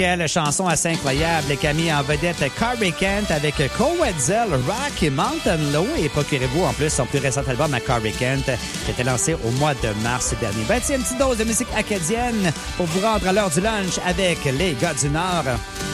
Quelle chanson assez incroyable qui a mis en vedette Corey Kent avec Cole Wetzel, Rock et Mountain Low. Et procurez-vous en plus son plus récent album à Corey Kent qui a été lancé au mois de mars dernier. Ben, c'est une petite dose de musique acadienne pour vous rendre à l'heure du lunch avec les gars du Nord.